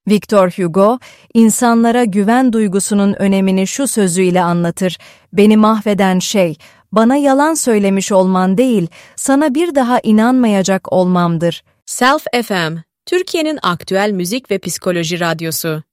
Victor Hugo, insanlara güven duygusunun önemini şu sözüyle anlatır: "Beni mahveden şey, bana yalan söylemiş olman değil, sana bir daha inanmayacak olmamdır." Self FM, Türkiye'nin aktüel müzik ve psikoloji radyosu.